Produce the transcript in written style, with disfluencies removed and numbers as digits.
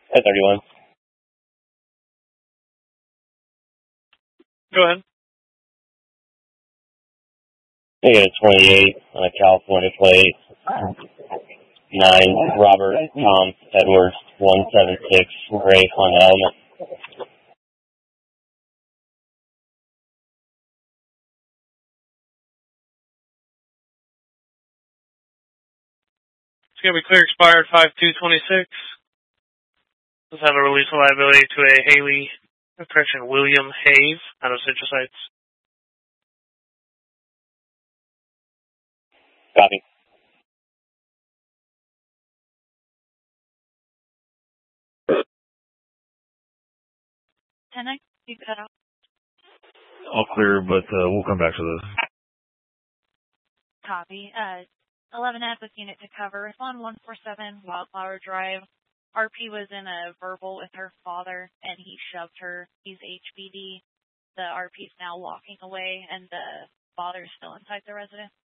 1031. Go ahead. I got a 28 on a California plate. 9 Robert Tom Edwards 176 gray Honda Element. It's going to be clear expired 5/2/26. Let's have a release of liability to a William Hayes out of Citrus Heights. Copy. 10X, you cut off. All clear, but we'll come back to this. Copy. 11F with unit to cover. Respond 147 Wildflower Drive. RP was in a verbal with her father, and he shoved her. He's HBD. The RP is now walking away, and the father is still inside the residence.